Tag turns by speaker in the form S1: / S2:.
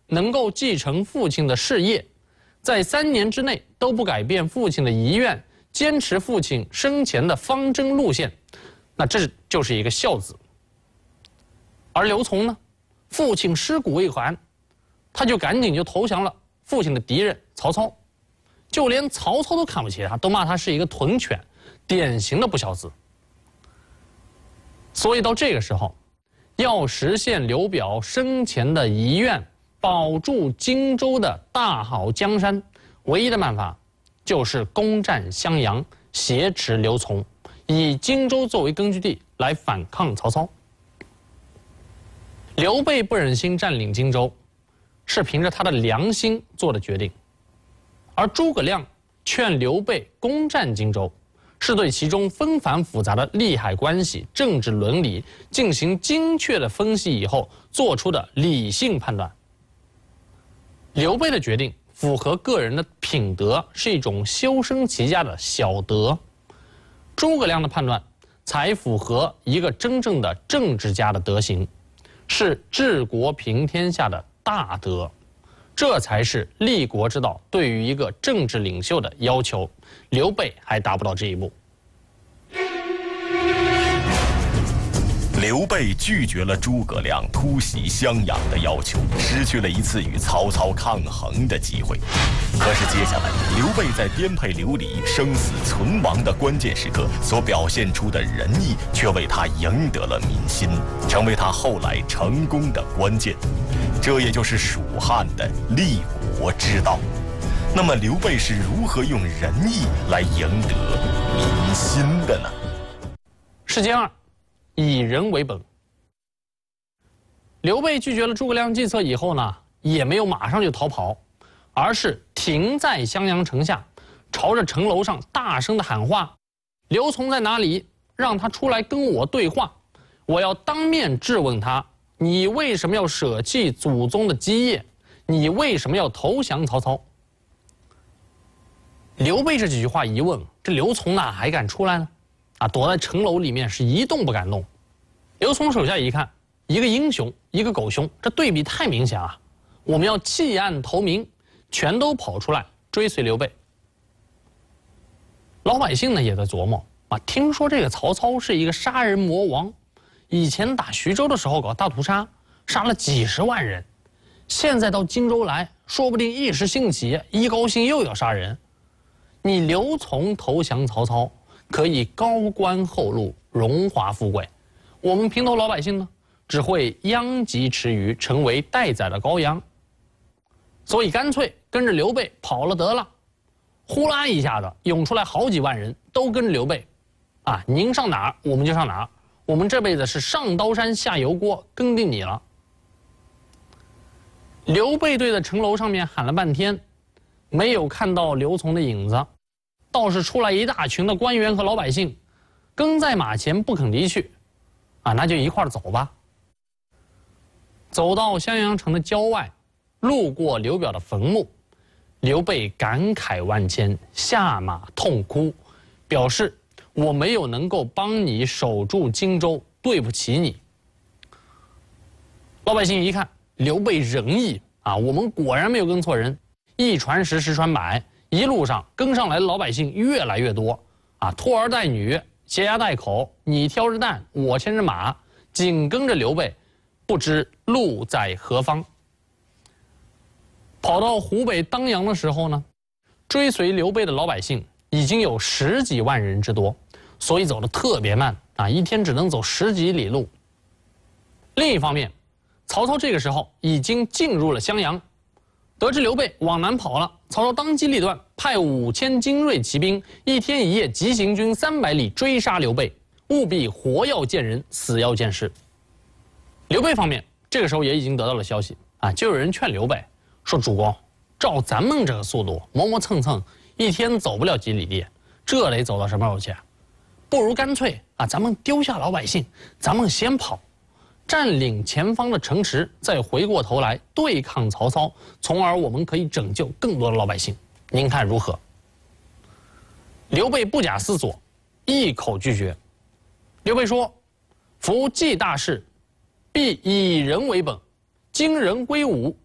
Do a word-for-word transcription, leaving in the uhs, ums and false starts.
S1: 能够继承父亲的事业，在三年之内都不改变父亲的遗愿，坚持父亲生前的方针路线，那这就是一个孝子。而刘琮呢，父亲尸骨未还，他就赶紧就投降了父亲的敌人曹操，就连曹操都看不起他，都骂他是一个豚犬，典型的不孝子。所以到这个时候，要实现刘表生前的遗愿，保住荆州的大好江山，唯一的办法就是攻占襄阳，挟持刘琮，以荆州作为根据地来反抗曹操。刘备不忍心占领荆州，是凭着他的良心做的决定，而诸葛亮劝刘备攻占荆州，是对其中纷繁复杂的利害关系、政治伦理进行精确的分析以后做出的理性判断。刘备的决定符合个人的品德，是一种修身齐家的小德；诸葛亮的判断才符合一个真正的政治家的德行，是治国平天下的大德。这才是立国之道对于一个政治领袖的要求。刘备还达不到这一步。
S2: 刘备拒绝了诸葛亮突袭襄阳的要求，失去了一次与曹操抗衡的机会。可是接下来，刘备在颠沛流离、生死存亡的关键时刻所表现出的仁义，却为他赢得了民心，成为他后来成功的关键。这也就是蜀汉的立国之道。那么，刘备是如何用仁义来赢得民心的呢？
S1: 事件二，以人为本。刘备拒绝了诸葛亮计策以后呢，也没有马上就逃跑，而是停在襄阳城下，朝着城楼上大声的喊话：“刘琮在哪里？让他出来跟我对话，我要当面质问他，你为什么要舍弃祖宗的基业？你为什么要投降曹操？”刘备这几句话一问，这刘琮哪还敢出来呢？啊，躲在城楼里面是一动不敢动。刘琮手下一看，一个英雄，一个狗熊，这对比太明显啊！我们要弃暗投明，全都跑出来追随刘备。老百姓呢也在琢磨啊，听说这个曹操是一个杀人魔王，以前打徐州的时候搞大屠杀，杀了几十万人，现在到荆州来，说不定一时兴起，一高兴又要杀人。你刘琮投降曹操，可以高官厚禄、荣华富贵；我们平头老百姓呢，只会殃及池鱼，成为待宰的羔羊。所以干脆跟着刘备跑了得了。呼啦一下子涌出来好几万人，都跟着刘备。啊，您上哪儿我们就上哪儿，我们这辈子是上刀山下油锅，跟定你了。刘备对在城楼上面喊了半天，没有看到刘琮的影子，倒是出来一大群的官员和老百姓，跟在马前不肯离去。啊，那就一块儿走吧。走到襄阳城的郊外，路过刘表的坟墓，刘备感慨万千，下马痛哭，表示我没有能够帮你守住荆州，对不起你。老百姓一看刘备仁义啊，我们果然没有跟错人。一传十，十传百，一路上跟上来的老百姓越来越多啊，拖儿带女，携家带口，你挑着担，我牵着马，紧跟着刘备，不知路在何方。跑到湖北当阳的时候呢，追随刘备的老百姓已经有十几万人之多，所以走得特别慢啊，一天只能走十几里路。另一方面，曹操这个时候已经进入了襄阳，得知刘备往南跑了，曹操当机立断，派五千精锐骑兵，一天一夜急行军三百里追杀刘备，务必活要见人，死要见尸。刘备方面这个时候也已经得到了消息啊，就有人劝刘备说：“主公，照咱们这个速度，磨磨蹭蹭，一天走不了几里地，这得走到什么时候去？不如干脆啊，咱们丢下老百姓，咱们先跑。”占领前方的城池，再回过头来对抗曹操，从而我们可以拯救更多的老百姓。您看如何？刘备不假思索，一口拒绝。刘备说：“夫计大事，必以人为本，今人归伍，